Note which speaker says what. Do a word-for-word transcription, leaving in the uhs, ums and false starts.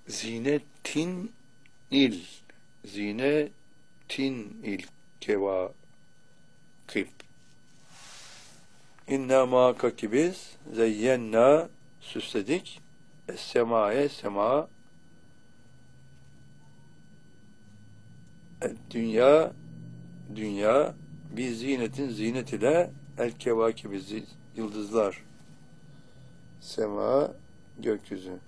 Speaker 1: Zinetin il. Zinetin il kevakib. İnna muhakkaki biz zeyyenna süsledik es-semâye sema dünya dünya bir zinetin zinet ile el kevakibi yıldızlar sema gökyüzü